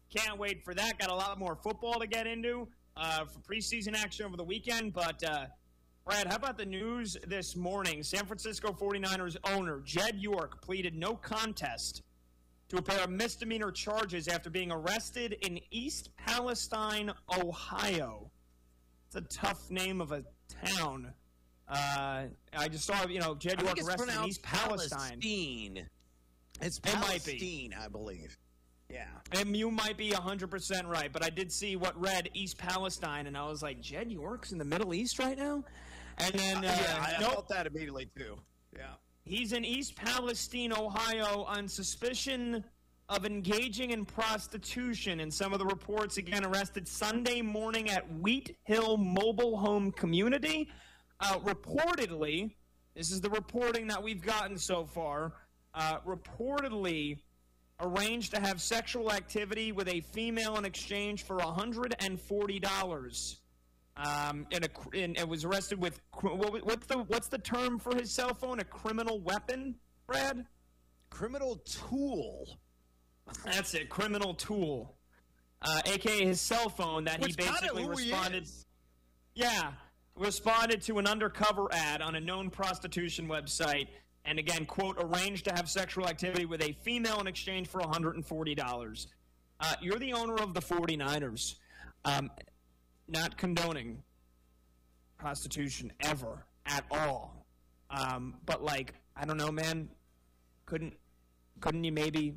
Can't wait for that. Got a lot more football to get into for preseason action over the weekend. But, Brad, how about the news this morning? San Francisco 49ers owner Jed York pleaded no contest to a pair of misdemeanor charges after being arrested in East Palestine, Ohio. It's a tough name of a town. I just saw, Jed York arrested in East Palestine. It's Palestine, I believe. Yeah. And you might be 100% right, but I did see what read East Palestine, and I was like, Jed York's in the Middle East right now? And then, I felt that immediately, too. Yeah. He's in East Palestine, Ohio, on suspicion of engaging in prostitution. And some of the reports, again, arrested Sunday morning at Wheat Hill Mobile Home Community. Reportedly, this is the reporting that we've gotten so far, reportedly arranged to have sexual activity with a female in exchange for $140. And it was arrested with what's the term for his cell phone? A criminal weapon, Brad? Criminal tool. That's it, criminal tool, aka his cell phone that he basically responded. Responded to an undercover ad on a known prostitution website. And again, quote, arranged to have sexual activity with a female in exchange for $140. You're the owner of the 49ers. Not condoning prostitution ever, at all. But, like, I don't know, man. Couldn't you maybe,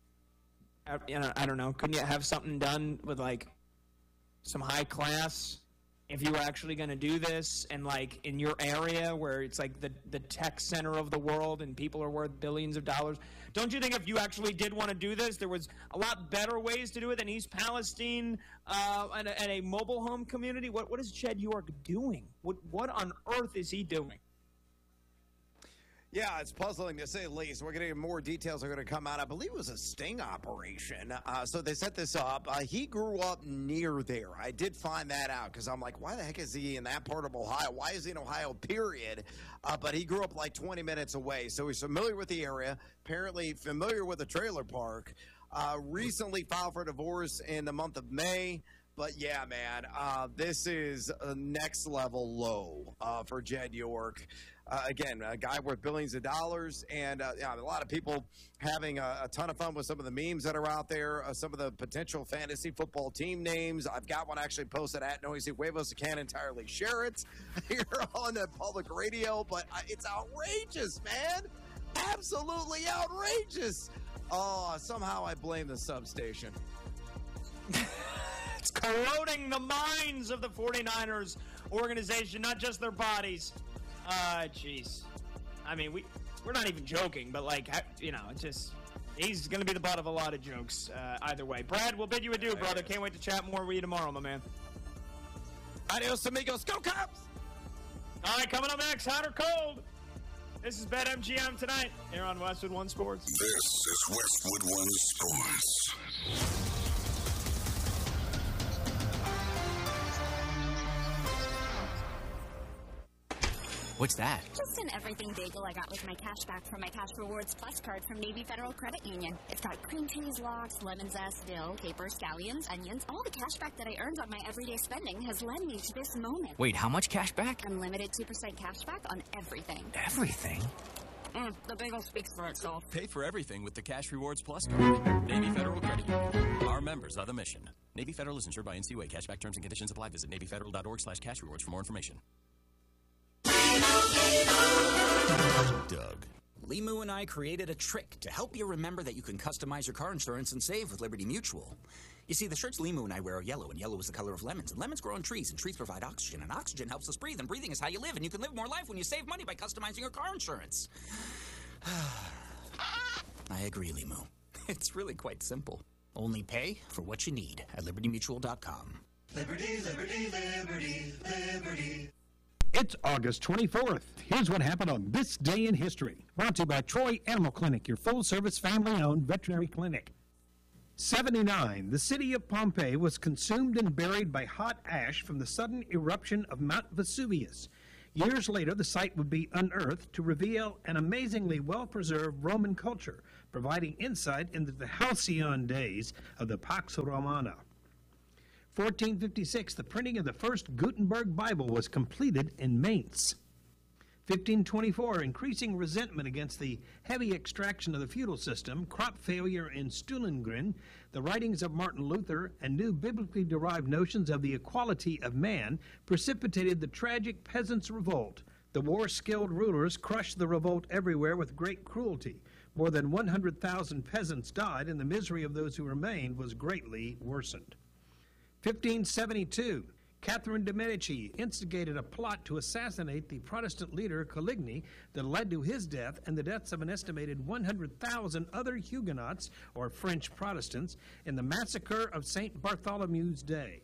I don't know, couldn't you have something done with, like, some high class if you were actually going to do this, and like in your area where it's like the tech center of the world and people are worth billions of dollars? Don't you think if you actually did want to do this, there was a lot better ways to do it than East Palestine and a mobile home community? What is Jed York doing? What on earth is he doing? Yeah, it's puzzling to say the least. We're going to get more details are going to come out. I believe it was a sting operation. So they set this up. He grew up near there. I did find that out because I'm like, why the heck is he in that part of Ohio? Why is he in Ohio, period? But he grew up like 20 minutes away. So he's familiar with the area, apparently familiar with the trailer park. Recently filed for divorce in the month of May. But, yeah, man, this is a next level low for Jed York. Again, a guy worth billions of dollars, and a lot of people having a ton of fun with some of the memes that are out there, some of the potential fantasy football team names. I've got one actually posted at Noisy Huevos. I can't entirely share it here on the public radio, but it's outrageous, man. Absolutely outrageous. Oh, somehow I blame the substation. It's corroding the minds of the 49ers organization, not just their bodies. Jeez. I mean, we're not even joking, but like, it's just, he's going to be the butt of a lot of jokes either way. Brad, we'll bid you adieu, brother. Can't wait to chat more with you tomorrow, my man. Adios, amigos. Go Cubs! All right, coming up next, hot or cold? This is BetMGM tonight here on Westwood One Sports. This is Westwood One Sports. What's that? Just an everything bagel I got with my cash back from my Cash Rewards Plus card from Navy Federal Credit Union. It's got cream cheese, lox, lemon zest, dill, capers, scallions, onions. All the cash back that I earned on my everyday spending has led me to this moment. Wait, how much cash back? Unlimited 2% cash back on everything. Everything? The bagel speaks for itself. Pay for everything with the Cash Rewards Plus card. Navy Federal Credit Union. Our members are the mission. Navy Federal is insured by NCUA. Cashback terms and conditions apply. Visit NavyFederal.org/cash rewards for more information. Doug. Limu and I created a trick to help you remember that you can customize your car insurance and save with Liberty Mutual. You see, the shirts Limu and I wear are yellow, and yellow is the color of lemons. And lemons grow on trees, and trees provide oxygen, and oxygen helps us breathe, and breathing is how you live, and you can live more life when you save money by customizing your car insurance. I agree, Limu. It's really quite simple. Only pay for what you need at LibertyMutual.com. Liberty, liberty, liberty, liberty. It's August 24th. Here's what happened on this day in history. Brought to you by Troy Animal Clinic, your full-service, family-owned veterinary clinic. 79. The city of Pompeii was consumed and buried by hot ash from the sudden eruption of Mount Vesuvius. Years later, the site would be unearthed to reveal an amazingly well-preserved Roman culture, providing insight into the halcyon days of the Pax Romana. 1456, the printing of the first Gutenberg Bible was completed in Mainz. 1524, increasing resentment against the heavy extraction of the feudal system, crop failure in Stuhlengrin, the writings of Martin Luther, and new biblically derived notions of the equality of man precipitated the tragic peasants' revolt. The war-skilled rulers crushed the revolt everywhere with great cruelty. More than 100,000 peasants died, and the misery of those who remained was greatly worsened. 1572, Catherine de' Medici instigated a plot to assassinate the Protestant leader Coligny that led to his death and the deaths of an estimated 100,000 other Huguenots, or French Protestants, in the massacre of St. Bartholomew's Day.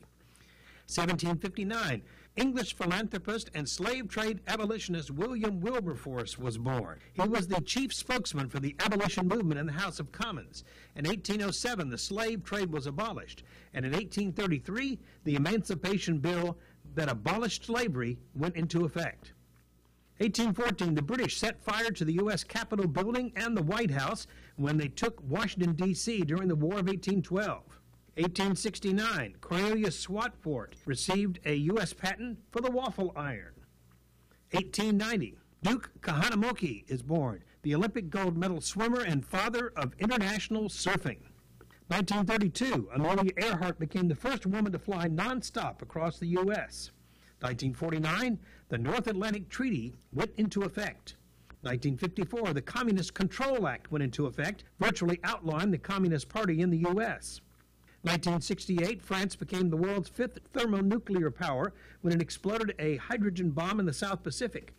1759, English philanthropist and slave trade abolitionist William Wilberforce was born. He was the chief spokesman for the abolition movement in the House of Commons. In 1807, the slave trade was abolished, and in 1833, the Emancipation Bill that abolished slavery went into effect. 1814, the British set fire to the U.S. Capitol building and the White House when they took Washington, D.C. during the War of 1812. 1869, Cornelius Swatford received a U.S. patent for the waffle iron. 1890, Duke Kahanamoku is born, the Olympic gold medal swimmer and father of international surfing. 1932, Amelia Earhart became the first woman to fly nonstop across the U.S. 1949, the North Atlantic Treaty went into effect. 1954, the Communist Control Act went into effect, virtually outlawing the Communist Party in the U.S. 1968, France became the world's fifth thermonuclear power when it exploded a hydrogen bomb in the South Pacific.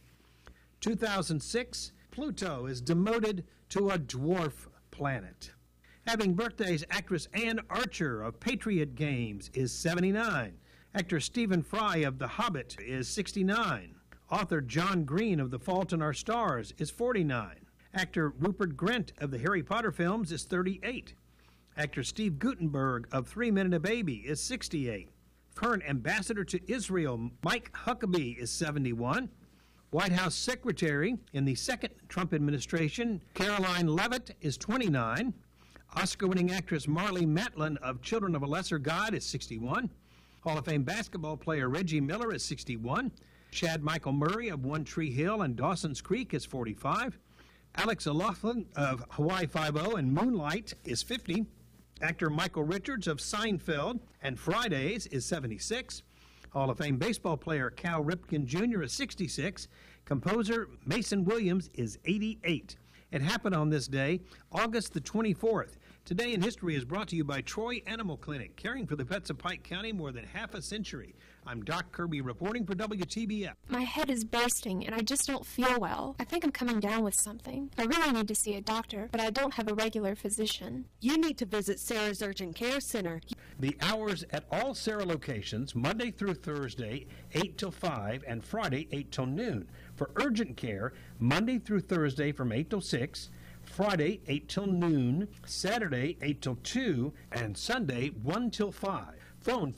2006, Pluto is demoted to a dwarf planet. Having birthdays, actress Anne Archer of Patriot Games is 79. Actor Stephen Fry of The Hobbit is 69. Author John Green of The Fault in Our Stars is 49. Actor Rupert Grint of the Harry Potter films is 38. Actor Steve Guttenberg of 3 Men and a Baby is 68. Current ambassador to Israel, Mike Huckabee, is 71. White House Secretary in the second Trump administration, Caroline Leavitt, is 29. Oscar-winning actress Marlee Matlin of Children of a Lesser God is 61. Hall of Fame basketball player Reggie Miller is 61. Chad Michael Murray of One Tree Hill and Dawson's Creek is 45. Alex O'Loughlin of Hawaii Five-0 and Moonlight is 50. Actor Michael Richards of Seinfeld and Fridays is 76. Hall of Fame baseball player Cal Ripken Jr. is 66. Composer Mason Williams is 88. It happened on this day, August the 24th. Today in History is brought to you by Troy Animal Clinic, caring for the pets of Pike County more than half a century. I'm Doc Kirby reporting for WTBF. My head is bursting and I just don't feel well. I think I'm coming down with something. I really need to see a doctor, but I don't have a regular physician. You need to visit Sarah's Urgent Care Center. The hours at all Sarah locations, Monday through Thursday, 8 till 5, and Friday, 8 till noon. For urgent care, Monday through Thursday from 8 till 6, Friday, 8 till noon, Saturday, 8 till 2, and Sunday, 1 till 5. Phone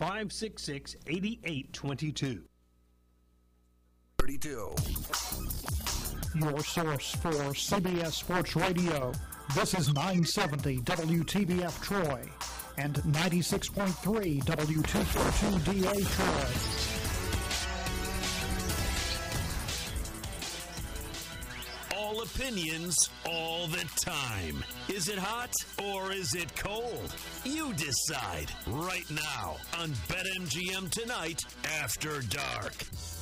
566-8822. 32. Your source for CBS Sports Radio. This is 970 WTBF Troy and 96.3 W242DA Troy. All opinions, all the time. Is it hot or is it cold? You decide right now on BetMGM Tonight After Dark.